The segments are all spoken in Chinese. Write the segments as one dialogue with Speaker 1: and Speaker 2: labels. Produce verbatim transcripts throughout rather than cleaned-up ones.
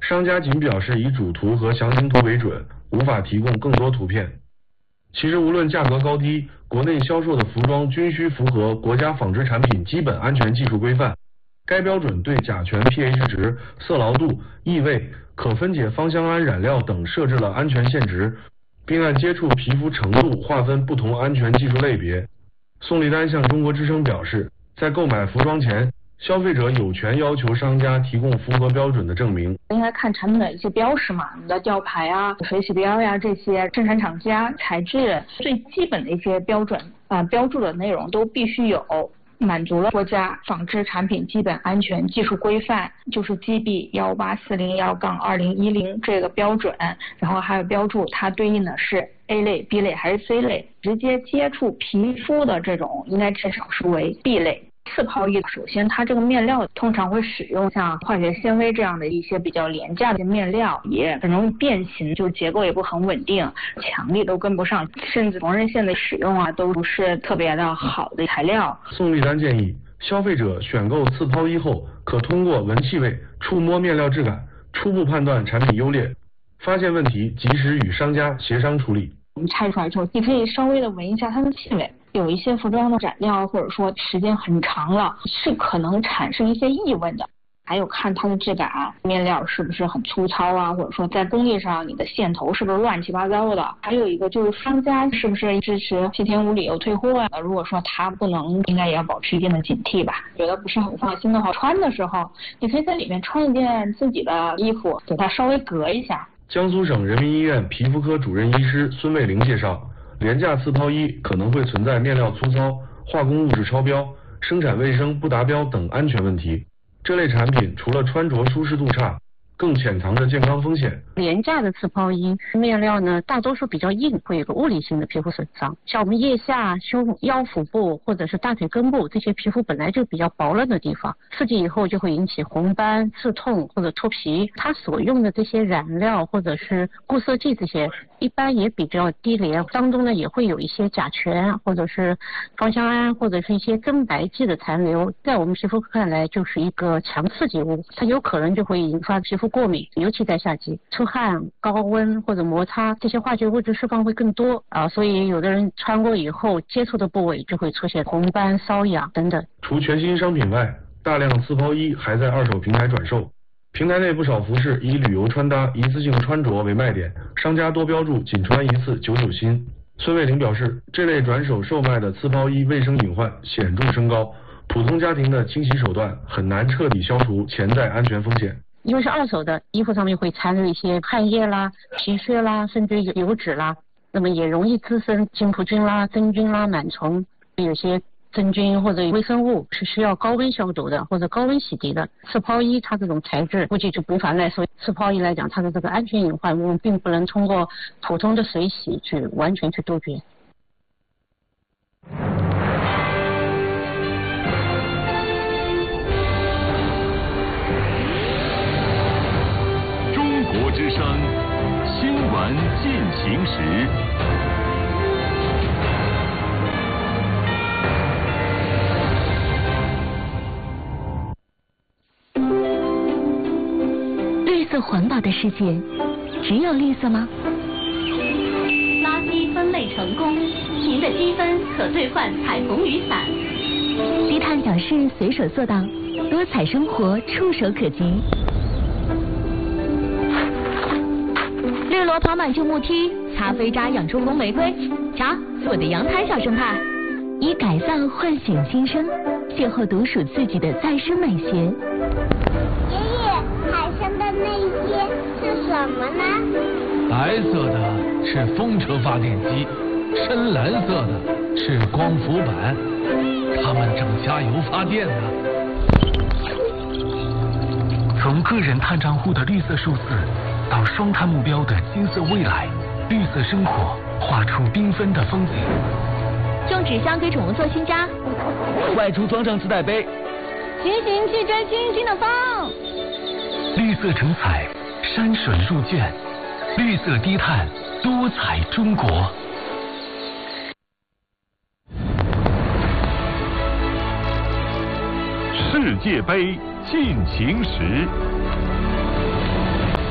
Speaker 1: 商家仅表示以主图和详情图为准，无法提供更多图片。其实无论价格高低，国内销售的服装均需符合国家纺织产品基本安全技术规范。该标准对甲醛 pH 值、色牢度、异味、可分解芳香胺染料等设置了安全限值，并按接触皮肤程度划分不同安全技术类别。宋丽丹向中国之声表示，在购买服装前，消费者有权要求商家提供符合标准的证明。
Speaker 2: 应该看产品的一些标识嘛，你的吊牌啊、水洗标呀、这些生产厂家、材质最基本的一些标准啊、呃、标注的内容都必须有。满足了国家纺织产品基本安全技术规范，就是 G B 一八四零一杠二零一零这个标准，然后还有标注它对应的是 A 类、B 类还是 C 类，直接接触皮肤的这种应该至少是为 B 类。次抛衣首先它这个面料通常会使用像化学纤维这样的一些比较廉价的面料，也很容易变形，就结构也不很稳定，强力都跟不上，甚至缝纫线的使用啊都不是特别的好的材料。
Speaker 1: 宋丽丹建议消费者选购次抛衣后，可通过闻气味、触摸面料质感，初步判断产品优劣，发现问题及时与商家协商处理。
Speaker 2: 我们拆出来之后，你可以稍微的闻一下它的气味，有一些服装的染料或者说时间很长了，是可能产生一些异味的。还有看它的质感，面料是不是很粗糙啊，或者说在工艺上你的线头是不是乱七八糟的。还有一个就是商家是不是支持七天无理由退货啊，如果说他不能，应该也要保持一定的警惕吧。觉得不是很放心的话，穿的时候你可以在里面穿一件自己的衣服，给它稍微隔一下。
Speaker 1: 江苏省人民医院皮肤科主任医师孙卫玲介绍，廉价次抛衣可能会存在面料粗糙、化工物质超标、生产卫生不达标等安全问题。这类产品除了穿着舒适度差，更潜藏着健康风险。
Speaker 3: 廉价的次抛衣面料呢，大多数比较硬，会有个物理性的皮肤损伤。像我们腋下、胸腰腹部或者是大腿根部这些皮肤本来就比较薄嫩的地方，刺激以后就会引起红斑、刺痛或者脱皮。它所用的这些染料或者是固色剂这些，一般也比较低廉，当中呢也会有一些甲醛或者是芳香胺或者是一些增白剂的残留，在我们皮肤看来就是一个强刺激物，它有可能就会引发皮肤过敏，尤其在夏季，出汗、高温或者摩擦，这些化学物质释放会更多啊，所以有的人穿过以后接触的部位就会出现红斑、瘙痒等等。
Speaker 1: 除全新商品外，大量次抛衣还在二手平台转售。平台内不少服饰以旅游穿搭、一次性穿着为卖点，商家多标注仅穿一次九九新。孙卫玲表示，这类转手售卖的次抛衣卫生隐患显著升高，普通家庭的清洗手段很难彻底消除潜在安全风险。
Speaker 3: 因为是二手的，衣服上面会残留一些汗液啦、皮屑啦，甚至有油脂啦，那么也容易滋生金葡菌啦、真菌啦、螨虫，有些真菌或者微生物是需要高温消毒的或者高温洗涤的。次抛衣它这种材质估计就不凡来说，次抛衣来讲，它的这个安全隐患我们并不能通过普通的水洗去完全去杜绝。
Speaker 4: 中国之声新闻进行时。
Speaker 5: 绿色环保的世界，只有绿色吗？
Speaker 6: 垃圾分类成功，您的积分可兑换彩虹雨伞。
Speaker 5: 低碳小事随手做到，多彩生活触手可及。绿萝跑满旧木梯，擦飞渣养出红玫瑰。瞧，我的阳台小生态。以改造唤醒新生，邂逅独属自己的再生美学。
Speaker 7: 爷爷，海上的那些是什么呢？
Speaker 8: 白色的是风车发电机，深蓝色的是光伏板，它们正加油发电呢。从个人碳账户的绿色数字，到双碳目标的金色未来，绿色生活画出缤纷的风景。
Speaker 5: 用纸箱给宠物做新家，
Speaker 9: 外出装上自带杯，
Speaker 5: 骑行去追星星的风。
Speaker 8: 绿色成彩，山水入卷，绿色低碳，多彩中国。
Speaker 4: 世界杯进行时。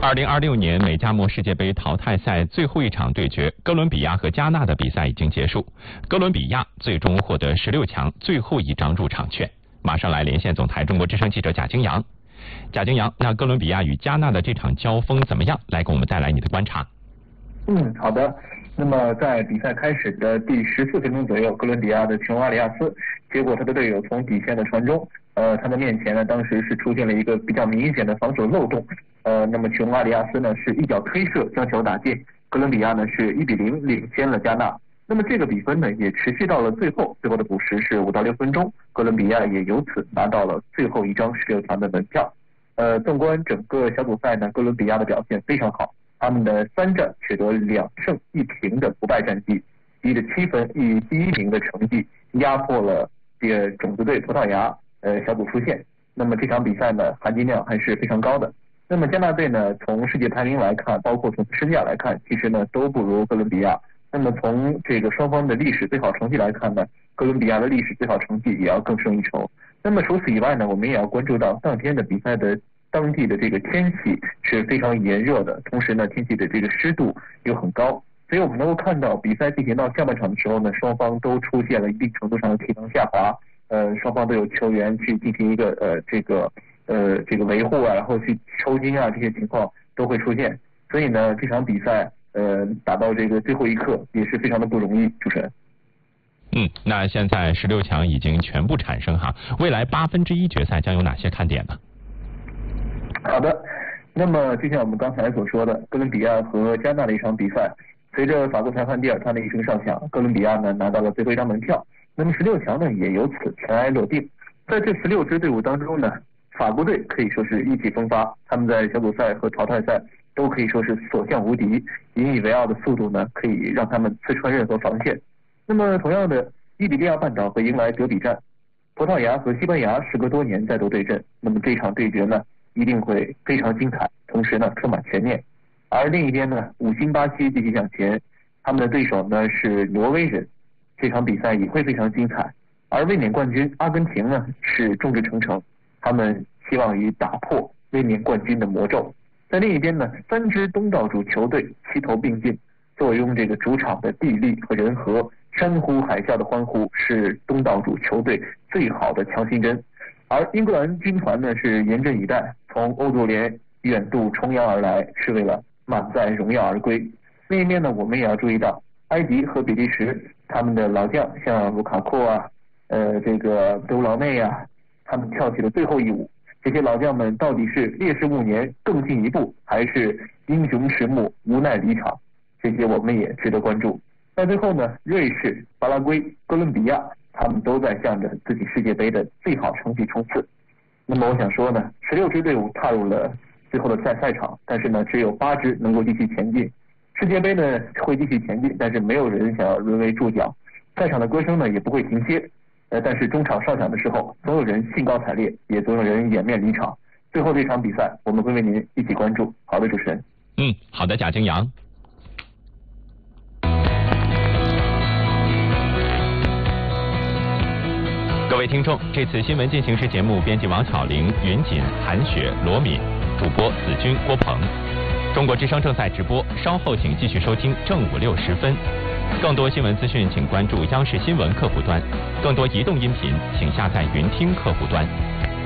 Speaker 10: 二零二六年美加墨世界杯淘汰赛最后一场对决，哥伦比亚和加纳的比赛已经结束，哥伦比亚最终获得十六强最后一张入场券。马上来连线总台中国之声记者贾京阳。贾京阳，那哥伦比亚与加纳的这场交锋怎么样？来给我们带来你的观察。
Speaker 11: 嗯，好的。那么在比赛开始的第十四分钟左右，哥伦比亚的琼阿里亚斯结果他的队友从底线的传中，呃，他的面前呢当时是出现了一个比较明显的防守漏洞，呃，那么琼阿里亚斯呢是一脚推射将球打进，哥伦比亚呢是一比零领先了加纳。那么这个比分呢也持续到了最后，最后的补时是五到六分钟，哥伦比亚也由此拿到了最后一张十六强的门票。呃，纵观整个小组赛呢，哥伦比亚的表现非常好，他们的三战取得两胜一平的不败战绩，以着七分以第一名的成绩压迫了这个种子队葡萄牙，呃小组出线。那么这场比赛呢含金量还是非常高的。那么加纳队呢从世界排名来看，包括从身价来看，其实呢都不如哥伦比亚。那么从这个双方的历史最好成绩来看呢，哥伦比亚的历史最好成绩也要更胜一筹。那么除此以外呢，我们也要关注到当天的比赛的当地的这个天气是非常炎热的，同时呢天气的这个湿度又很高，所以我们能够看到比赛进行到下半场的时候呢，双方都出现了一定程度上的体能下滑，呃，双方都有球员去进行一个呃这个呃这个维护啊，然后去抽筋啊，这些情况都会出现，所以呢这场比赛呃打到这个最后一刻也是非常的不容易。主持人。
Speaker 10: 嗯，那现在十六强已经全部产生哈，未来八分之一决赛将有哪些看点呢？
Speaker 11: 好的，那么就像我们刚才所说的，哥伦比亚和加纳的一场比赛，随着法国裁判蒂尔川的一声哨响，哥伦比亚呢拿到了最后一张门票，那么十六强呢也由此尘埃落定。在这十六支队伍当中呢，法国队可以说是意气风发，他们在小组赛和淘汰赛都可以说是所向无敌，引以为傲的速度呢可以让他们刺穿任何防线。那么同样的，伊比利亚半岛会迎来德比战，葡萄牙和西班牙时隔多年再度对阵，那么这场对决呢一定会非常精彩，同时呢充满悬念。而另一边呢，五星巴西继续向前，他们的对手呢是挪威人，这场比赛也会非常精彩。而卫冕冠军阿根廷呢是众志成城，他们希望于打破卫冕冠军的魔咒。在另一边呢，三支东道主球队齐头并进，坐拥这个主场的地利和人和，山呼海啸的欢呼是东道主球队最好的强心针。而英格兰军团呢是严阵以待，从欧足联远渡重洋而来，是为了满载荣耀而归。另一面呢，我们也要注意到埃及和比利时他们的老将，像卢卡库啊，呃，这个德布劳内啊，他们跳起了最后一舞。这些老将们到底是烈士暮年更进一步，还是英雄迟暮无奈离场？这些我们也值得关注。在最后呢，瑞士、巴拉圭、哥伦比亚，他们都在向着自己世界杯的最好成绩冲刺。那么我想说呢，十六支队伍踏入了最后的赛赛场，但是呢，只有八支能够继续前进。世界杯呢会继续前进，但是没有人想要沦为注脚。赛场的歌声呢也不会停歇，呃，但是中场上场的时候，总有人兴高采烈，也总有人掩面离场。最后这场比赛，我们会为您一起关注。好的，主持人。
Speaker 10: 嗯，好的，贾京阳。各位听众，这次新闻进行时节目编辑王巧玲、云锦、韩雪、罗敏，主播子君、郭鹏。中国之声正在直播，稍后请继续收听正午六时分。更多新闻资讯，请关注央视新闻客户端；更多移动音频，请下载云听客户端。